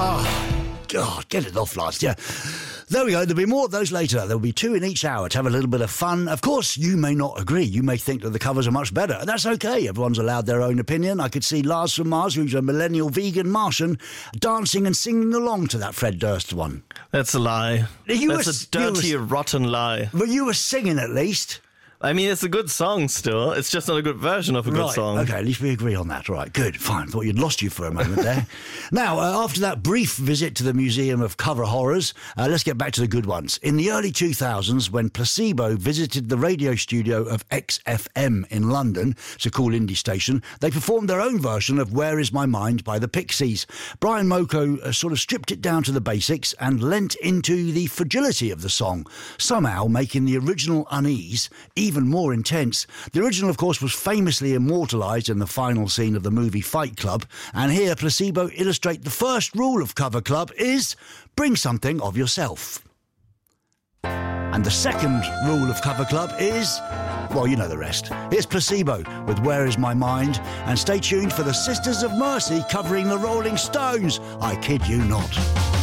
God, get it off last year. There we go. There'll be more of those later. There'll be 2 in each hour to have a little bit of fun. Of course, you may not agree. You may think that the covers are much better. And that's okay. Everyone's allowed their own opinion. I could see Lars from Mars, who's a millennial vegan Martian, dancing and singing along to that Fred Durst one. That's a lie. That's a dirty, rotten lie. But you were singing at least. I mean, it's a good song still. It's just not a good version of a good song. Okay, at least we agree on that. All right, good, fine. Thought you'd lost you for a moment there. Now, after that brief visit to the Museum of Cover Horrors, let's get back to the good ones. In the early 2000s, when Placebo visited the radio studio of XFM in London, it's a cool indie station, they performed their own version of Where Is My Mind by the Pixies. Brian Moko sort of stripped it down to the basics and lent into the fragility of the song, somehow making the original unease even more intense. The original, of course, was famously immortalised in the final scene of the movie Fight Club, and here Placebo illustrate the first rule of Cover Club is bring something of yourself. And the second rule of Cover Club is, well, you know the rest. Here's Placebo with Where Is My Mind, and stay tuned for the Sisters of Mercy covering the Rolling Stones. I kid you not.